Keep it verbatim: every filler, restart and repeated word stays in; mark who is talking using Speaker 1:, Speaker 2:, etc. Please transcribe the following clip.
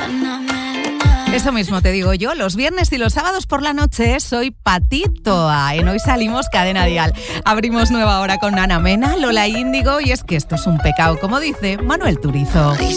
Speaker 1: Eso mismo te digo yo, los viernes y los sábados por la noche soy Patitoa. En Hoy Salimos Cadena Dial. Abrimos nueva hora con Ana Mena, Lola Índigo y es que esto es un pecado, como dice Manuel Turizo.